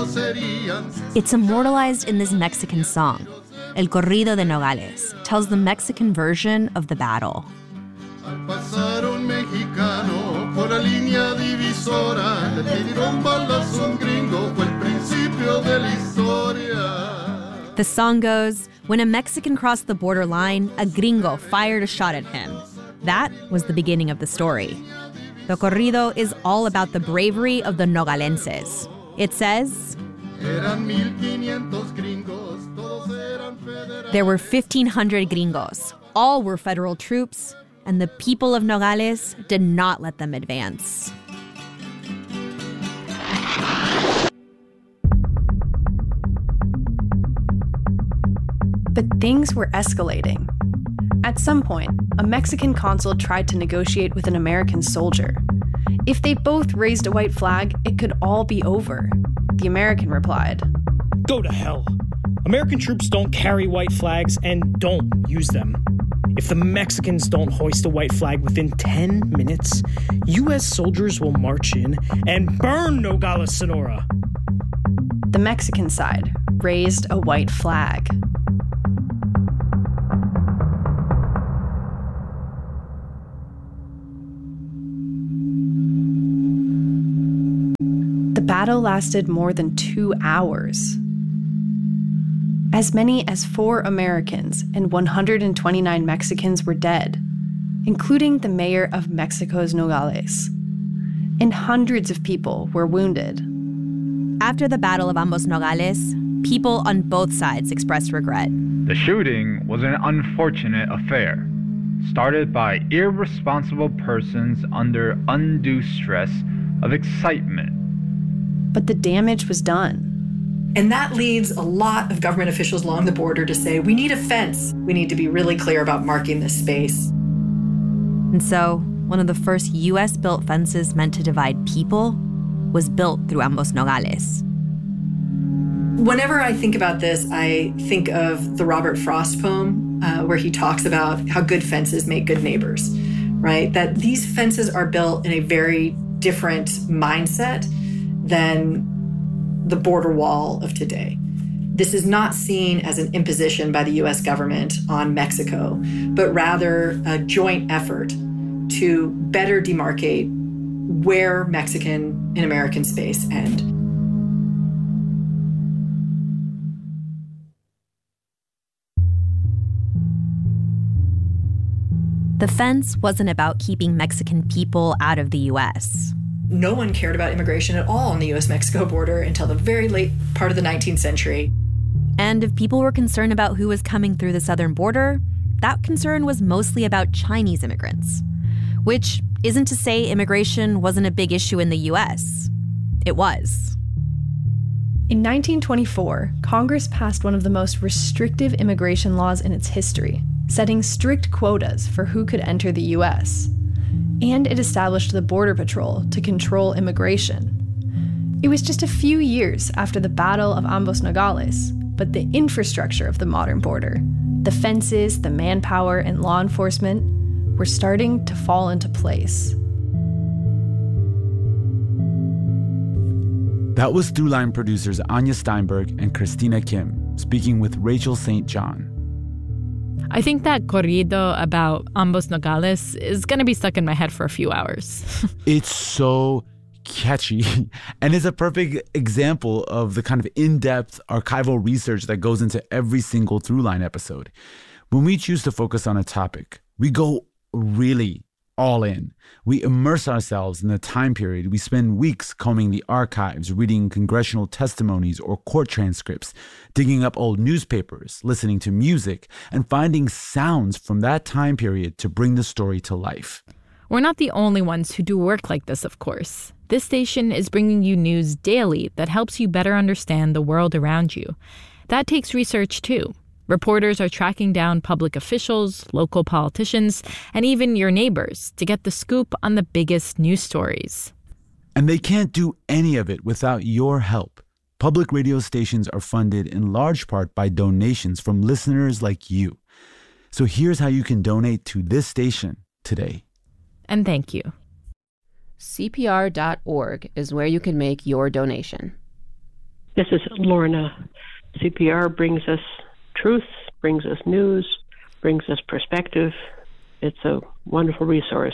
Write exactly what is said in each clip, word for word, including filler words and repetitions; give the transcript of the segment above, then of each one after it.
It's immortalized in this Mexican song. El Corrido de Nogales tells the Mexican version of the battle. The song goes, when a Mexican crossed the border line, a gringo fired a shot at him. That was the beginning of the story. The corrido is all about the bravery of the Nogalenses. It says, there were fifteen hundred gringos. All were federal troops, and the people of Nogales did not let them advance. But things were escalating. At some point, a Mexican consul tried to negotiate with an American soldier. If they both raised a white flag, it could all be over. The American replied, "Go to hell. American troops don't carry white flags and don't use them. If the Mexicans don't hoist a white flag within ten minutes, U S soldiers will march in and burn Nogales, Sonora." The Mexican side raised a white flag. The battle lasted more than two hours. As many as four Americans and one hundred twenty-nine Mexicans were dead, including the mayor of Mexico's Nogales. And hundreds of people were wounded. After the Battle of Ambos Nogales, people on both sides expressed regret. The shooting was an unfortunate affair, started by irresponsible persons under undue stress of excitement. But the damage was done. And that leads a lot of government officials along the border to say, we need a fence. We need to be really clear about marking this space. And so, one of the first U S-built fences meant to divide people was built through Ambos Nogales. Whenever I think about this, I think of the Robert Frost poem, uh, where he talks about how good fences make good neighbors, right? That these fences are built in a very different mindset than the border wall of today. This is not seen as an imposition by the U S government on Mexico, but rather a joint effort to better demarcate where Mexican and American space end. The fence wasn't about keeping Mexican people out of the U S. No one cared about immigration at all on the U S Mexico border until the very late part of the nineteenth century. And if people were concerned about who was coming through the southern border, that concern was mostly about Chinese immigrants. Which isn't to say immigration wasn't a big issue in the U S. It was. In nineteen twenty-four, Congress passed one of the most restrictive immigration laws in its history, setting strict quotas for who could enter the U S. And it established the Border Patrol to control immigration. It was just a few years after the Battle of Ambos Nogales, but the infrastructure of the modern border, the fences, the manpower, and law enforcement, were starting to fall into place. That was Throughline producers Anya Steinberg and Christina Kim speaking with Rachel Saint John. I think that corrido about Ambos Nogales is going to be stuck in my head for a few hours. It's so catchy, and it's a perfect example of the kind of in-depth archival research that goes into every single Throughline episode. When we choose to focus on a topic, we go really all in. We immerse ourselves in the time period. We spend weeks combing the archives, reading congressional testimonies or court transcripts, digging up old newspapers, listening to music, and finding sounds from that time period to bring the story to life. We're not the only ones who do work like this, of course. This station is bringing you news daily that helps you better understand the world around you. That takes research, too. Reporters are tracking down public officials, local politicians, and even your neighbors to get the scoop on the biggest news stories. And they can't do any of it without your help. Public radio stations are funded in large part by donations from listeners like you. So here's how you can donate to this station today. And thank you. C P R dot org is where you can make your donation. This is Lorna. C P R brings us truth, brings us news, brings us perspective. It's a wonderful resource.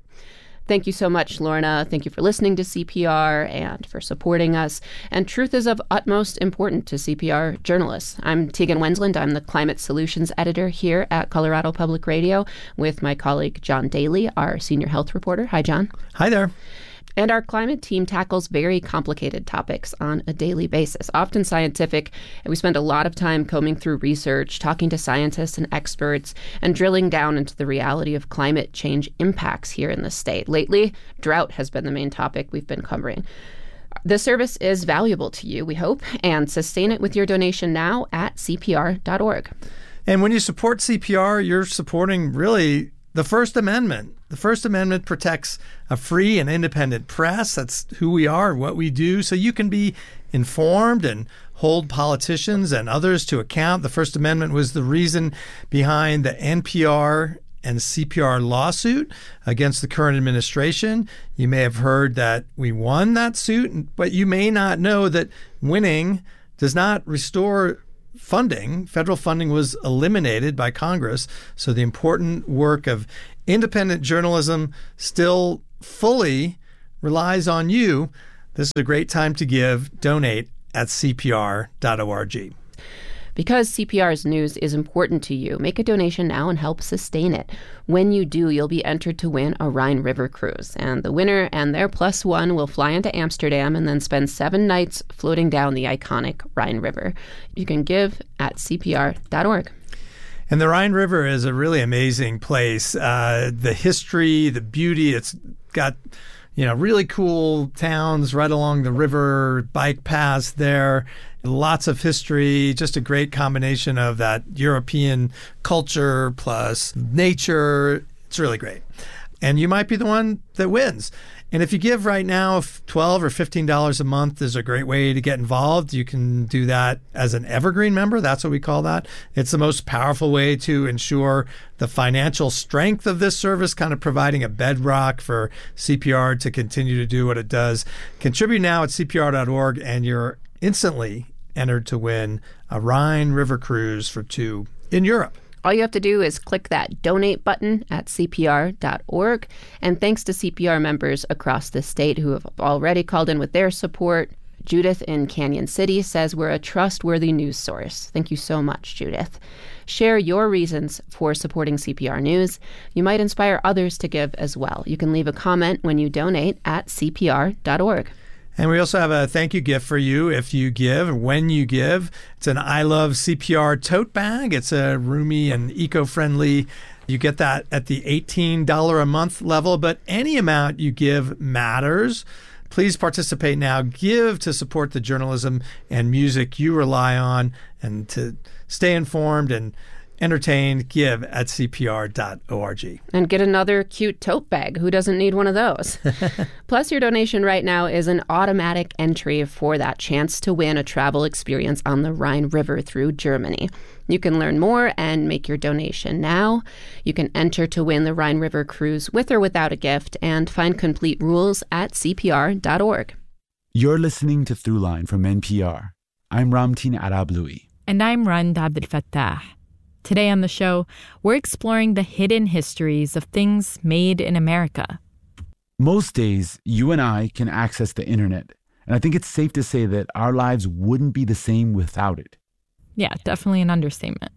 Thank you so much, Lorna. Thank you for listening to C P R and for supporting us. And truth is of utmost importance to C P R journalists. I'm Tegan Wensland. I'm the Climate Solutions Editor here at Colorado Public Radio with my colleague John Daly, our senior health reporter. Hi, John. Hi there. And our climate team tackles very complicated topics on a daily basis, often scientific, and we spend a lot of time combing through research, talking to scientists and experts, and drilling down into the reality of climate change impacts here in the state. Lately, drought has been the main topic we've been covering. This service is valuable to you, we hope, and sustain it with your donation now at C P R dot org. And when you support C P R, you're supporting really the First Amendment. The First Amendment protects a free and independent press. That's who we are, what we do. So you can be informed and hold politicians and others to account. The First Amendment was the reason behind the N P R and C P R lawsuit against the current administration. You may have heard that we won that suit, but you may not know that winning does not restore funding. Federal funding was eliminated by Congress. So the important work of independent journalism still fully relies on you. This is a great time to give. Donate at C P R dot org. Because C P R's news is important to you, make a donation now and help sustain it. When you do, you'll be entered to win a Rhine River cruise. And the winner and their plus one will fly into Amsterdam and then spend seven nights floating down the iconic Rhine River. You can give at C P R dot org. And the Rhine River is a really amazing place. Uh, the history, the beauty, it's got, you know, really cool towns right along the river, bike paths there, lots of history, just a great combination of that European culture plus nature. It's really great. And you might be the one that wins. And if you give right now, twelve dollars or fifteen dollars a month is a great way to get involved. You can do that as an evergreen member. That's what we call that. It's the most powerful way to ensure the financial strength of this service, kind of providing a bedrock for C P R to continue to do what it does. Contribute now at C P R dot org, and you're instantly entered to win a Rhine River cruise for two in Europe. All you have to do is click that donate button at C P R dot org. And thanks to C P R members across the state who have already called in with their support. Judith in Canyon City says we're a trustworthy news source. Thank you so much, Judith. Share your reasons for supporting C P R News. You might inspire others to give as well. You can leave a comment when you donate at C P R dot org. And we also have a thank you gift for you if you give, when you give. It's an I Love C P R tote bag. It's a roomy and eco-friendly. You get that at the eighteen dollars a month level, but any amount you give matters. Please participate now. Give to support the journalism and music you rely on, and to stay informed and entertained. Give at C P R dot org. And get another cute tote bag. Who doesn't need one of those? Plus, your donation right now is an automatic entry for that chance to win a travel experience on the Rhine River through Germany. You can learn more and make your donation now. You can enter to win the Rhine River cruise with or without a gift, and find complete rules at C P R dot org. You're listening to Throughline from N P R. I'm Ramtin Arablouei. And I'm Rand Abdel Fattah. Today on the show, we're exploring the hidden histories of things made in America. Most days, you and I can access the internet, and I think it's safe to say that our lives wouldn't be the same without it. Yeah, definitely an understatement.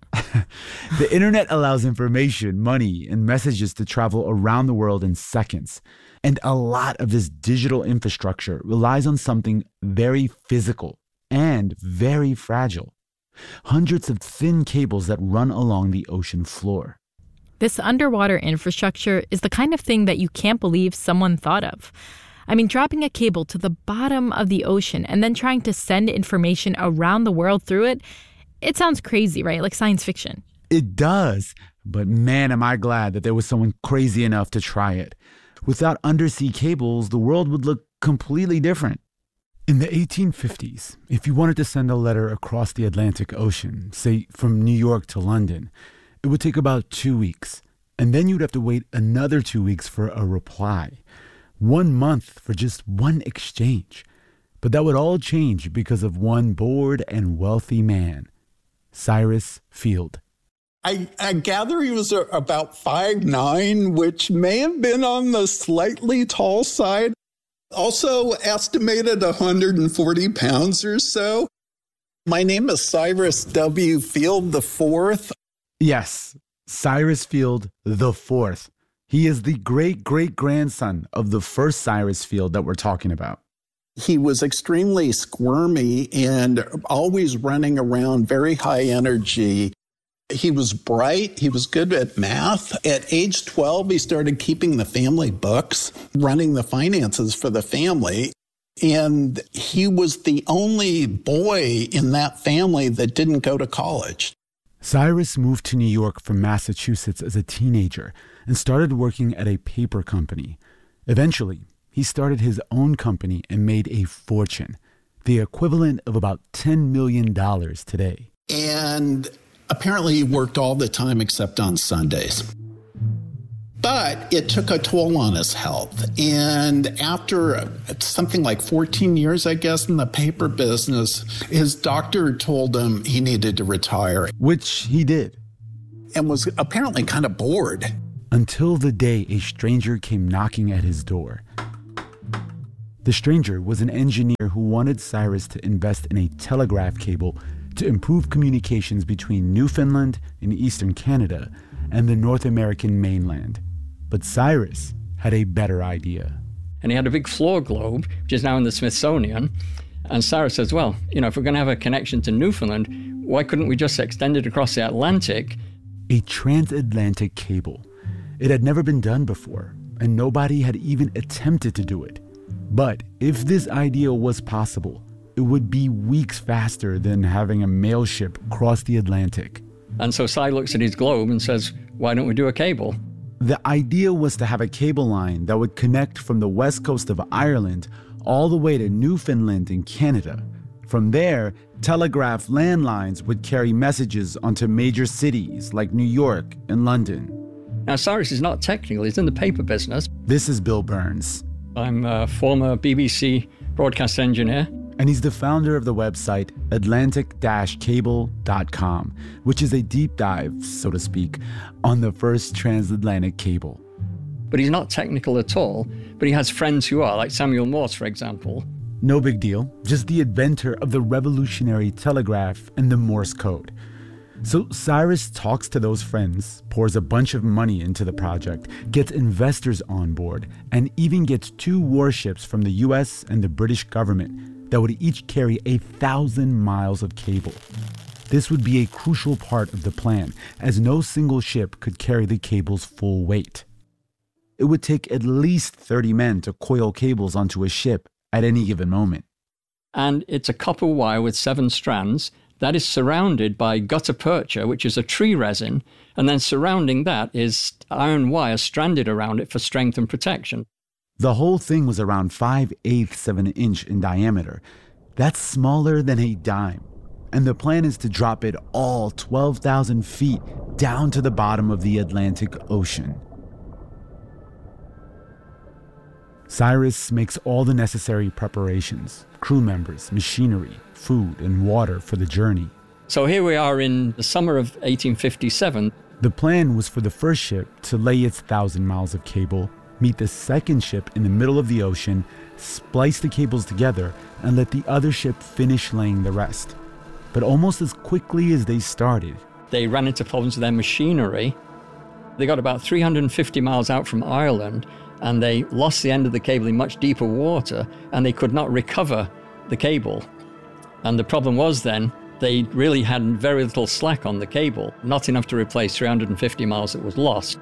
The internet allows information, money, and messages to travel around the world in seconds. And a lot of this digital infrastructure relies on something very physical and very fragile. Hundreds of thin cables that run along the ocean floor. This underwater infrastructure is the kind of thing that you can't believe someone thought of. I mean, dropping a cable to the bottom of the ocean and then trying to send information around the world through it, it sounds crazy, right? Like science fiction. It does. But man, am I glad that there was someone crazy enough to try it. Without undersea cables, the world would look completely different. In the eighteen fifties, if you wanted to send a letter across the Atlantic Ocean, say from New York to London, it would take about two weeks. And then you'd have to wait another two weeks for a reply. One month for just one exchange. But that would all change because of one bored and wealthy man, Cyrus Field. I, I gather he was about five nine, which may have been on the slightly tall side. Also estimated one hundred forty pounds or so. My name is Cyrus W. Field the Fourth. Yes, Cyrus Field the Fourth. He is the great-great-grandson of the first Cyrus Field that we're talking about. He was extremely squirmy and always running around, very high energy. He was bright. He was good at math. At age twelve, he started keeping the family books, running the finances for the family. And he was the only boy in that family that didn't go to college. Cyrus moved to New York from Massachusetts as a teenager and started working at a paper company. Eventually, he started his own company and made a fortune, the equivalent of about ten million dollars today. And apparently he worked all the time except on Sundays. But it took a toll on his health. And after something like fourteen years, I guess, in the paper business, his doctor told him he needed to retire. Which he did. And was apparently kind of bored. Until the day a stranger came knocking at his door. The stranger was an engineer who wanted Cyrus to invest in a telegraph cable to improve communications between Newfoundland in eastern Canada and the North American mainland. But Cyrus had a better idea. And he had a big floor globe, which is now in the Smithsonian. And Cyrus says, well, you know, if we're going to have a connection to Newfoundland, why couldn't we just extend it across the Atlantic? A transatlantic cable. It had never been done before, and nobody had even attempted to do it. But if this idea was possible, it would be weeks faster than having a mail ship cross the Atlantic. And so Cy looks at his globe and says, why don't we do a cable? The idea was to have a cable line that would connect from the west coast of Ireland all the way to Newfoundland in Canada. From there, telegraph landlines would carry messages onto major cities like New York and London. Now, Cyrus is not technical. He's in the paper business. This is Bill Burns. I'm a former B B C broadcast engineer. And he's the founder of the website Atlantic Cable dot com, which is a deep dive, so to speak, on the first transatlantic cable. But he's not technical at all, but he has friends who are, like Samuel Morse, for example. No big deal, just the inventor of the revolutionary telegraph and the Morse code. So Cyrus talks to those friends, pours a bunch of money into the project, gets investors on board, and even gets two warships from the U S and the British government that would each carry a thousand miles of cable. This would be a crucial part of the plan, as no single ship could carry the cable's full weight. It would take at least thirty men to coil cables onto a ship at any given moment. And it's a copper wire with seven strands that is surrounded by gutta percha, which is a tree resin, and then surrounding that is iron wire stranded around it for strength and protection. The whole thing was around five eighths of an inch in diameter. That's smaller than a dime. And the plan is to drop it all twelve thousand feet down to the bottom of the Atlantic Ocean. Cyrus makes all the necessary preparations, crew members, machinery, food, and water for the journey. So here we are in the summer of eighteen fifty-seven. The plan was for the first ship to lay its thousand miles of cable, meet the second ship in the middle of the ocean, splice the cables together, and let the other ship finish laying the rest. But almost as quickly as they started, they ran into problems with their machinery. They got about three hundred fifty miles out from Ireland, and they lost the end of the cable in much deeper water, and they could not recover the cable. And the problem was then, they really had very little slack on the cable, not enough to replace three hundred fifty miles that was lost.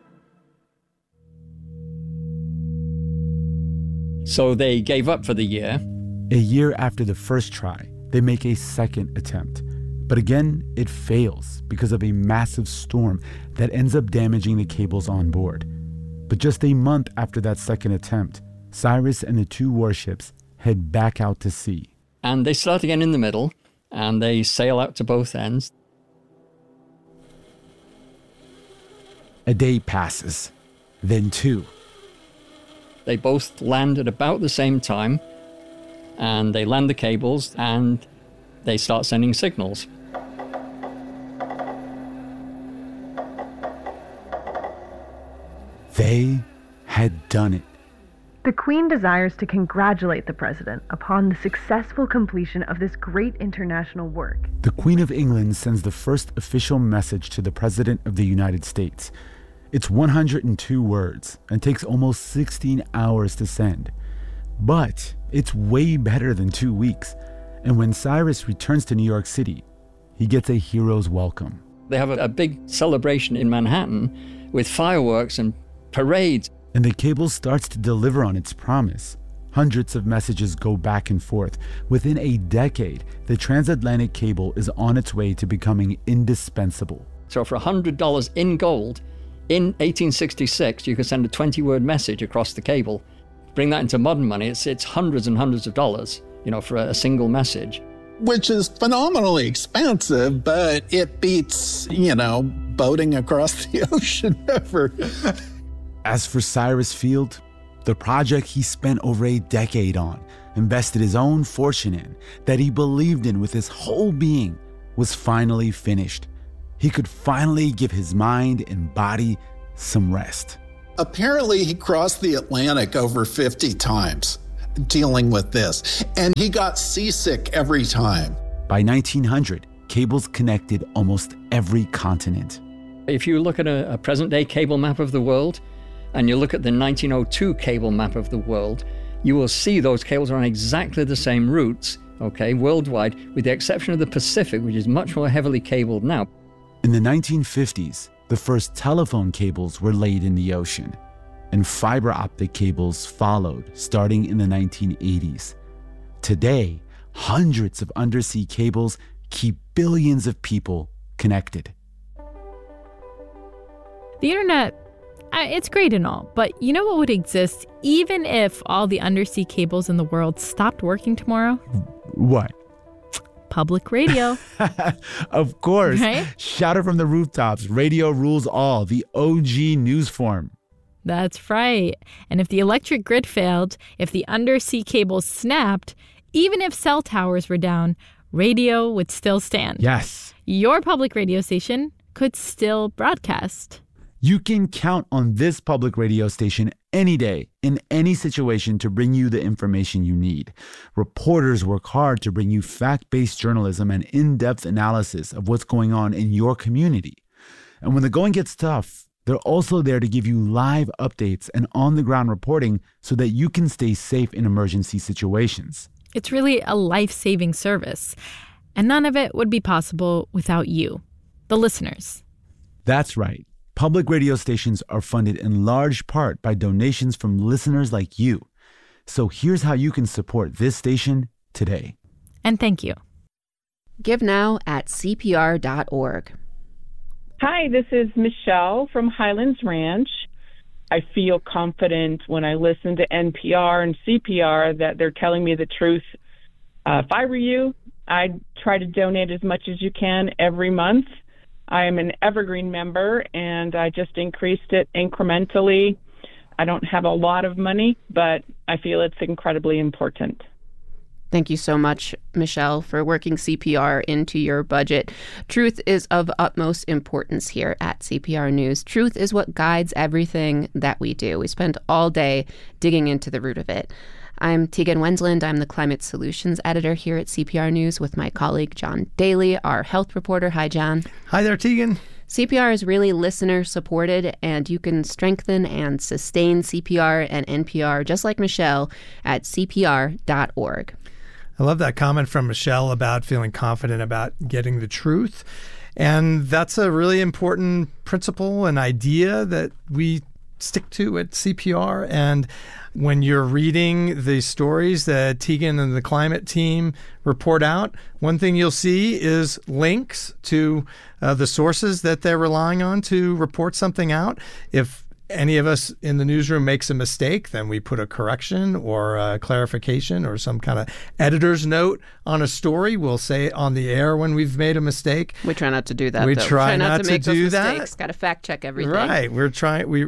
So they gave up for the year. A year after the first try, they make a second attempt. But again, it fails because of a massive storm that ends up damaging the cables on board. But just a month after that second attempt, Cyrus and the two warships head back out to sea. And they start again in the middle, and they sail out to both ends. A day passes, then two. They both land at about the same time. and they land the cables, and they start sending signals. They had done it. The Queen desires to congratulate the President upon the successful completion of this great international work. The Queen of England sends the first official message to the President of the United States. It's one hundred two words and takes almost sixteen hours to send. But it's way better than two weeks. And when Cyrus returns to New York City, he gets a hero's welcome. They have a, a big celebration in Manhattan with fireworks and parades. And the cable starts to deliver on its promise. Hundreds of messages go back and forth. Within a decade, the transatlantic cable is on its way to becoming indispensable. So for one hundred dollars in gold, in eighteen sixty-six, you could send a twenty-word message across the cable. Bring that into modern money, it's, it's hundreds and hundreds of dollars, you know, for a, a single message. Which is phenomenally expensive, but it beats, you know, boating across the ocean ever. As for Cyrus Field, the project he spent over a decade on, invested his own fortune in, that he believed in with his whole being, was finally finished. He could finally give his mind and body some rest. Apparently, he crossed the Atlantic over fifty times dealing with this, and he got seasick every time. By nineteen hundred, cables connected almost every continent. If you look at a, a present-day cable map of the world, and you look at the nineteen oh two cable map of the world, you will see those cables are on exactly the same routes, okay, worldwide, with the exception of the Pacific, which is much more heavily cabled now. In the nineteen fifties, the first telephone cables were laid in the ocean, and fiber optic cables followed starting in the nineteen eighties. Today, hundreds of undersea cables keep billions of people connected. The internet, it's great and all, but you know what would exist even if all the undersea cables in the world stopped working tomorrow? What? Public radio. Of course. Right? Shout it from the rooftops. Radio rules all. The O G news form. That's right. And if the electric grid failed, if the undersea cables snapped, even if cell towers were down, radio would still stand. Yes. Your public radio station could still broadcast. You can count on this public radio station any day, in any situation, to bring you the information you need. Reporters work hard to bring you fact-based journalism and in-depth analysis of what's going on in your community. And when the going gets tough, they're also there to give you live updates and on-the-ground reporting so that you can stay safe in emergency situations. It's really a life-saving service. And none of it would be possible without you, the listeners. That's right. Public radio stations are funded in large part by donations from listeners like you. So here's how you can support this station today. And thank you. Give now at C P R dot org. Hi, this is Michelle from Highlands Ranch. I feel confident when I listen to N P R and C P R that they're telling me the truth. Uh, if I were you, I'd try to donate as much as you can every month. I am an Evergreen member, and I just increased it incrementally. I don't have a lot of money, but I feel it's incredibly important. Thank you so much, Michelle, for working C P R into your budget. Truth is of utmost importance here at C P R News. Truth is what guides everything that we do. We spend all day digging into the root of it. I'm Tegan Wensland. I'm the Climate Solutions Editor here at C P R News with my colleague John Daly, our health reporter. Hi, John. Hi there, Tegan. C P R is really listener-supported, and you can strengthen and sustain C P R and N P R, just like Michelle, at C P R dot org. I love that comment from Michelle about feeling confident about getting the truth. And that's a really important principle and idea that we stick to at C P R. And when you're reading the stories that Tegan and the climate team report out, one thing you'll see is links to uh, the sources that they're relying on to report something out. If any of us in the newsroom makes a mistake, then we put a correction or a clarification or some kind of editor's note on a story. We'll say it on the air when we've made a mistake. We try not to do that. We though. try, try not, not to, to make do those that. mistakes. Got to fact check everything. Right. We're trying. We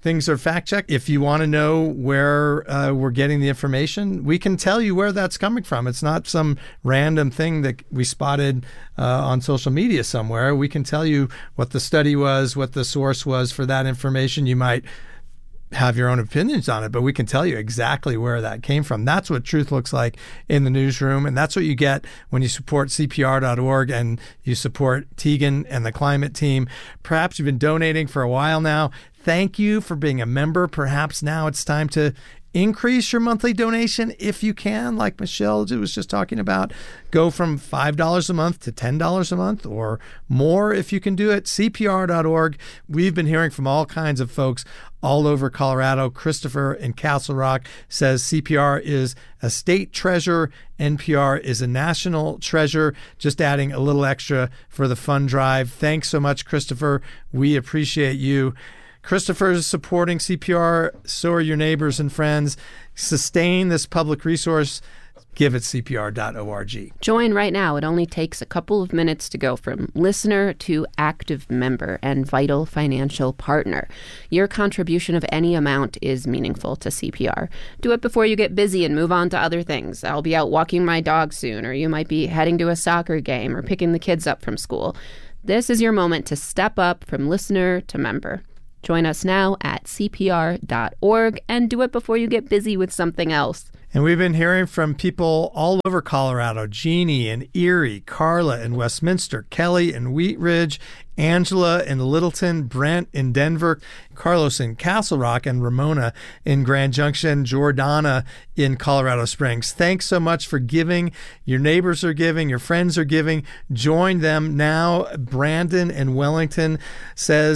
things are fact-checked. If you want to know where uh, we're getting the information, we can tell you where that's coming from. It's not some random thing that we spotted uh, on social media somewhere. We can tell you what the study was, what the source was for that information. You might have your own opinions on it, but we can tell you exactly where that came from. That's what truth looks like in the newsroom, and that's what you get when you support C P R dot org and you support Tegan and the climate team. Perhaps you've been donating for a while now. Thank you for being a member. Perhaps now it's time to increase your monthly donation if you can, like Michelle was just talking about. Go from five dollars a month to ten dollars a month or more if you can do it. C P R dot org. We've been hearing from all kinds of folks all over Colorado. Christopher in Castle Rock says C P R is a state treasure. N P R is a national treasure. Just adding a little extra for the fund drive. Thanks so much, Christopher. We appreciate you. Christopher is supporting C P R. So are your neighbors and friends. Sustain this public resource. Give it C P R dot org. Join right now. It only takes a couple of minutes to go from listener to active member and vital financial partner. Your contribution of any amount is meaningful to C P R. Do it before you get busy and move on to other things. I'll be out walking my dog soon, or you might be heading to a soccer game or picking the kids up from school. This is your moment to step up from listener to member. Join us now at C P R dot org and do it before you get busy with something else. And we've been hearing from people all over Colorado: Jeannie in Erie, Carla in Westminster, Kelly in Wheat Ridge, Angela in Littleton, Brent in Denver, Carlos in Castle Rock, and Ramona in Grand Junction, Jordana in Colorado Springs. Thanks so much for giving. Your neighbors are giving. Your friends are giving. Join them now. Brandon in Wellington says,